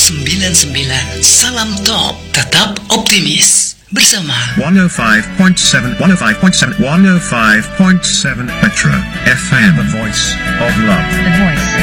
99. Salam top, tetap optimis. Bersama 105.7 Metro FM, the voice of love. The voice